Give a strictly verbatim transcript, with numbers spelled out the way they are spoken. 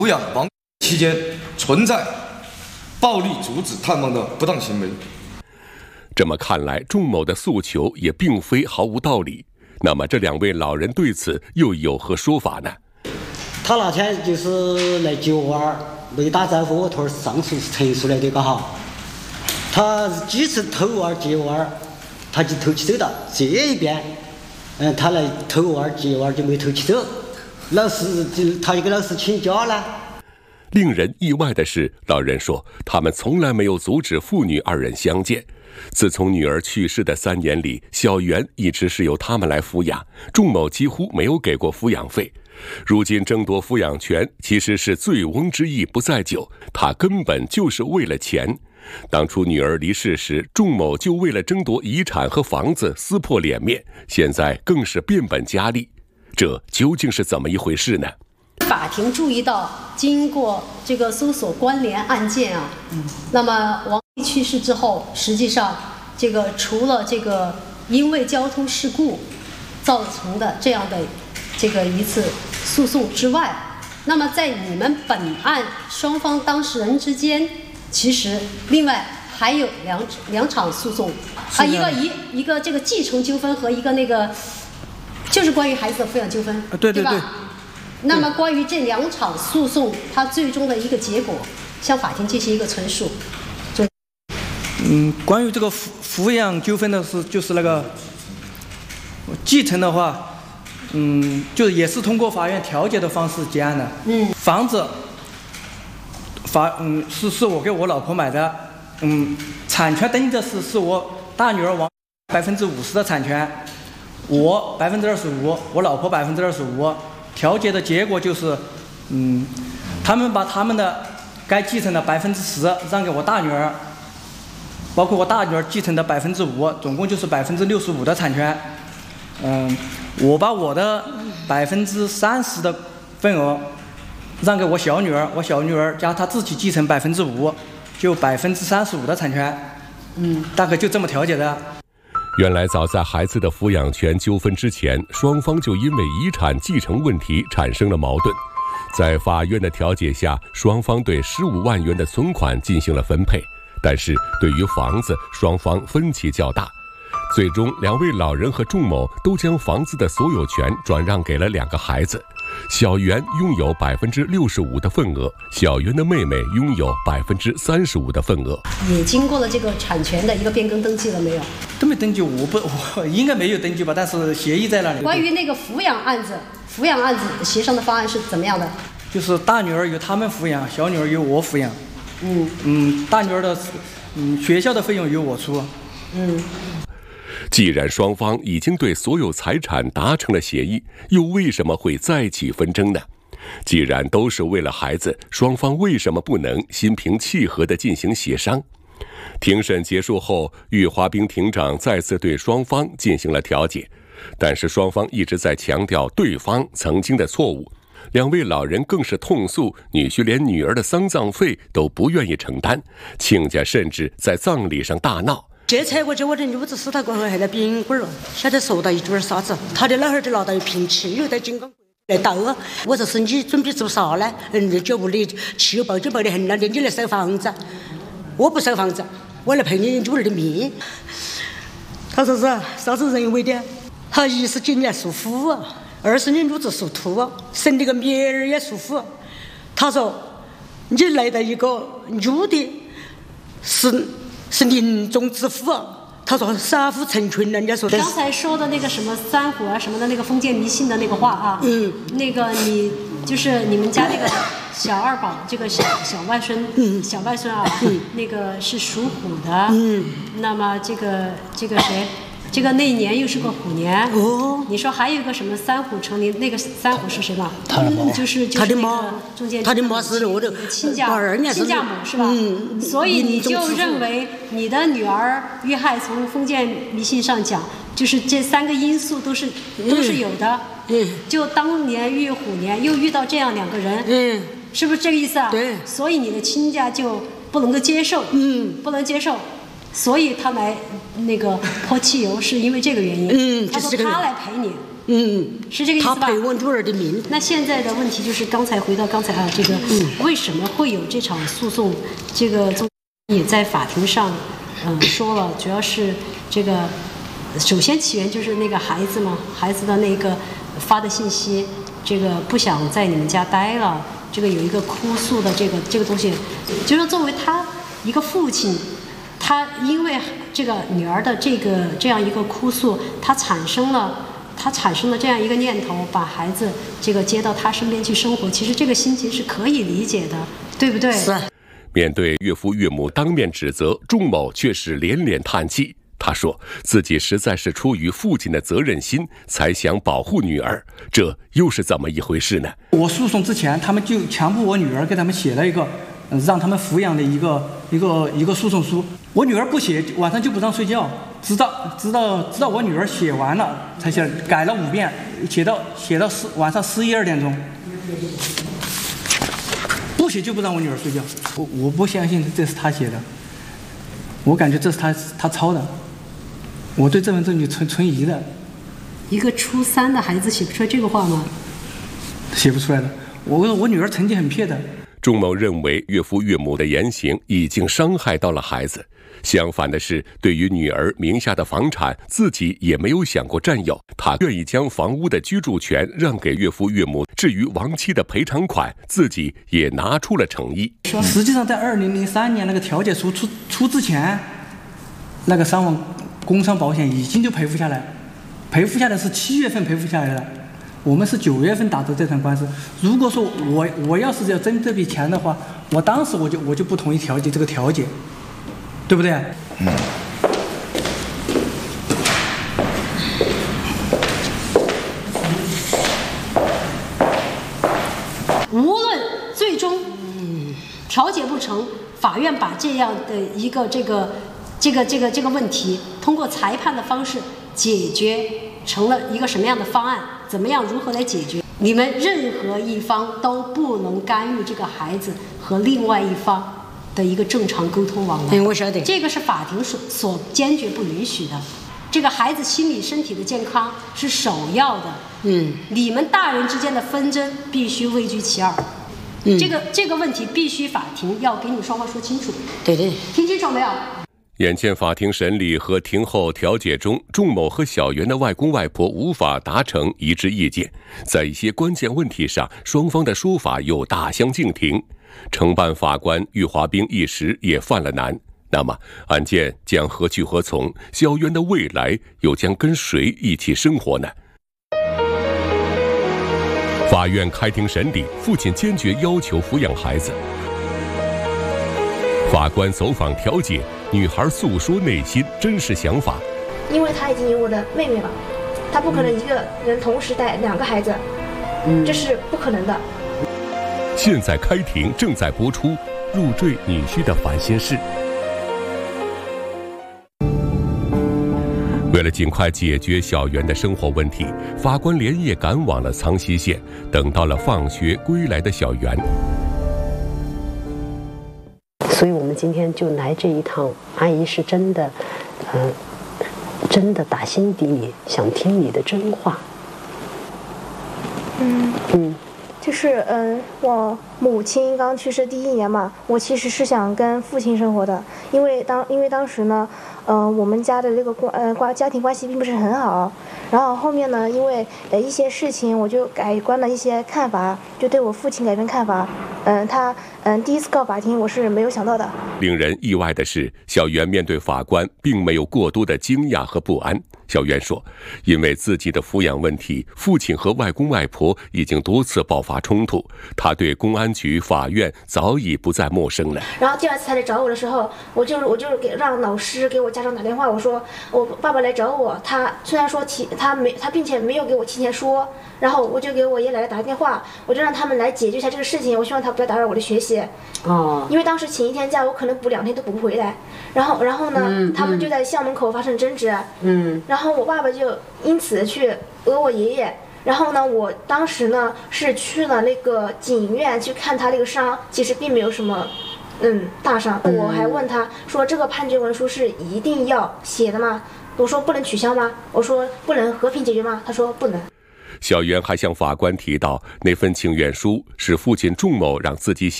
抚养王期间存在暴力阻止探望的不当行为。 这么看来，仲某的诉求也并非毫无道理。那么这两位老人对此又有何说法呢？ 他那天就是来接我娃儿，没打招呼，我托儿上述是陈述来的，嘎哈。他几次偷娃儿接娃儿，他就偷起走了。这一边，嗯，他来偷娃儿接娃儿就没偷起走，老师就他就给老师请假了。 令人意外的是，老人说他们从来没有阻止父女二人相见。自从女儿去世的三年里，小袁一直是由他们来抚养，仲某几乎没有给过抚养费。如今争夺抚养权，其实是醉翁之意不在酒，他根本就是为了钱。当初女儿离世时，仲某就为了争夺遗产和房子撕破脸面，现在更是变本加厉。这究竟是怎么一回事呢？ 法庭注意到，经过这个搜索关联案件啊，嗯、那么王去世之后，实际上这个除了这个因为交通事故造成的这样的这个一次诉讼之外，那么在你们本案双方当事人之间，其实另外还有两两场诉讼啊，一个一一个这个继承纠纷和一个那个就是关于孩子的抚养纠纷， 啊、对对对。 对吧？那么关于这两场诉讼，它最终的一个结果，向法庭进行一个陈述。就嗯，关于这个抚抚养纠纷的是，就是那个继承的话，嗯，就是也是通过法院调解的方式结案的。 嗯， 房子，法嗯是是我给我老婆买的，嗯，产权登记的是是我大女儿王百分之五十的产权，我百分之二十五，我老婆百分之二十五。调解的结果就是，嗯，他们把他们的该继承的百分之十让给我大女儿，包括我大女儿继承的百分之五，总共就是百分之六十五的产权。嗯，我把我的百分之三十的份额让给我小女儿，我小女儿加她自己继承百分之五，就百分之三十五的产权。嗯，大概就这么调解的。 原来早在孩子的抚养权纠纷之前，双方就因为遗产继承问题产生了矛盾。在法院的调解下，双方对十五万元的存款进行了分配，但是对于房子，双方分歧较大。最终，两位老人和仲某都将房子的所有权转让给了两个孩子。小袁拥有百分之六十五的份额，小袁的妹妹拥有百分之三十五的份额。 也经过了这个产权的一个变更登记了没有？ 都没登记，我不，我应该没有登记吧？但是协议在那里。 关于那个抚养案子，抚养案子协商的方案是怎么样的？ 就是大女儿由他们抚养，小女儿由我抚养。 嗯嗯，大女儿的嗯学校的费用由我出。 嗯。 既然双方已经对所有财产达成了协议，又为什么会再起纷争呢？既然都是为了孩子，双方为什么不能心平气和地进行协商？庭审结束后，郁华兵庭长再次对双方进行了调解，但是双方一直在强调对方曾经的错误。两位老人更是痛诉女婿连女儿的丧葬费都不愿意承担，亲家甚至在葬礼上大闹。 这才我这我的女子死他过后还来冰棍儿，晓得说到一句啥子？他的老汉儿就拿到一瓶汽油在金刚来倒啊！我说是你准备做啥呢？嗯，这酒屋里汽油报就报得很了，你来收房子，我不收房子，我来赔你女儿的命。他说是啥子认为的？他一是今年属虎啊，二是你女子属兔啊，生这个灭儿也属虎。他说你来的一个女的是。是临终之父啊！他说杀父成群，人家说的。 刚才说的那个什么三虎啊什么的那个封建迷信的那个话啊， 嗯， 那个你就是你们家那个小二宝，这个小小外孙， 嗯， 小外孙啊， 嗯， 那个是属虎的， 嗯， 那么这个这个谁？这个那一年又是个虎年哦， 你说还有一个什么三虎成林？那个三虎是谁嘛？ 他的妈， 就是就是他的妈， 中间他的妈是我的亲家亲家母是吧？ 嗯， 所以你就认为你的女儿遇害，从封建迷信上讲，就是这三个因素都是都是有的。 嗯， 就当年遇虎年，又遇到这样两个人， 嗯， 是不是这个意思啊？ 对， 所以你的亲家就不能够接受， 嗯， 不能接受。所以他来那个泼汽油，是因为这个原因。 嗯， 他说他来赔你， 嗯， 是这个意思吧？ 他赔我女儿的命。 那现在的问题就是，刚才回到刚才啊，这个、嗯、为什么会有这场诉讼？这个也在法庭上，嗯、呃，说了，主要是这个，首先起源就是那个孩子嘛，孩子的那个发的信息，这个不想在你们家待了，这个有一个哭诉的这个这个东西，就是说作为他一个父亲。他因为这个女儿的这个这样一个哭诉，他产生了他产生了这样一个念头，把孩子这个接到他身边去生活。其实这个心情是可以理解的，对不对？ 是。 面对岳父岳母当面指责，仲某却是连连叹气。他说自己实在是出于父亲的责任心，才想保护女儿，这又是怎么一回事呢？ 我诉讼之前，他们就强迫我女儿给他们写了一个让他们抚养的一个一个一个诉讼书，我女儿不写，晚上就不让睡觉，直到直到直到我女儿写完了才写，改了五遍，写到写到十晚上十一二点钟，不写就不让我女儿睡觉。我我不相信这是他写的，我感觉这是他他抄的，我对这份证据存存疑的。 一个初三的孩子写不出来这个话吗？ 写不出来的。我我女儿成绩很撇的。 仲某认为岳父岳母的言行已经伤害到了孩子，相反的是，对于女儿名下的房产，自己也没有想过占有，他愿意将房屋的居住权让给岳父岳母。至于亡妻的赔偿款，自己也拿出了诚意。 实际上，在二零零三年那个调解书出出之前，那个伤亡工伤保险已经就赔付下来，赔付下来是七月份赔付下来的。我们是九月份打的这场官司。如果说我我要是要争这笔钱的话，我当时我就我就不同意调解这个调解，对不对？嗯。 无论最终调解不成，法院把这样的一个这个这个这个这个问题，通过裁判的方式解决成了一个什么样的方案？怎么样？如何来解决？你们任何一方都不能干预这个孩子和另外一方的一个正常沟通往来。 嗯，我晓得， 这个是法庭所所坚决不允许的。这个孩子心理身体的健康是首要的。 嗯， 你们大人之间的纷争必须位居其二。嗯，这个这个问题必须法庭要给你们双方说清楚。 对对， 听清楚没有？ 眼见法庭审理和庭后调解中，仲某和小袁的外公外婆无法达成一致意见，在一些关键问题上，双方的说法又大相径庭。承办法官郁华兵一时也犯了难。那么，案件将何去何从？小袁的未来又将跟谁一起生活呢？法院开庭审理，父亲坚决要求抚养孩子。法官走访调解，女孩诉说内心真实想法。 因为她已经有我的妹妹了，她不可能一个人同时带两个孩子，嗯、这是不可能的。 现在开庭，正在播出《入赘女婿的烦心事》。为了尽快解决小袁的生活问题，法官连夜赶往了苍溪县，等到了放学归来的小袁。 所以我们今天就来这一趟，阿姨是真的，呃，真的打心底里想听你的真话。 嗯嗯， 就是嗯、呃，我母亲刚去世第一年嘛，我其实是想跟父亲生活的，因为当因为当时呢，呃，我们家的这个关呃关家庭关系并不是很好，然后后面呢，因为呃一些事情，我就改观了一些看法，就对我父亲改变看法。嗯、呃，他嗯、呃、第一次告法庭，我是没有想到的。 令人意外的是，小袁面对法官并没有过多的惊讶和不安。小袁说，因为自己的抚养问题，父亲和外公外婆已经多次爆发冲突，他对公安局、法院早已不再陌生了。 然后第二次他来找我的时候，我就是我就是给让老师给我家长打电话，我说我爸爸来找我，他虽然说提他没他并且没有给我提前说，然后我就给我爷爷奶奶打个电话，我就让他们来解决一下这个事情，我希望他不要打扰我的学习。 哦， 因为当时请一天假，我可能补两天都补不回来。然后然后呢， 嗯、 他们就在校门口发生争执。 嗯， 然后我爸爸就因此去讹我爷爷。然后呢，我当时呢是去了那个警院去看他那个伤，其实并没有什么，嗯，大伤。嗯、我还问他说，这个判决文书是一定要写的吗？ 我说不能取消吗？我说不能和平解决吗？他说不能。 小袁还向法官提到，那份请愿书是父亲仲某让自己写。